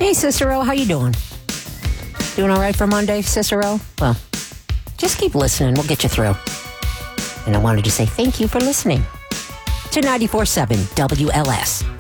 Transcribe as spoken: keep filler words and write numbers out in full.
Hey, Cicero, how you doing? Doing all right for Monday, Cicero? Well, just keep listening. We'll get you through. And I wanted to say thank you for listening to ninety-four point seven W L S.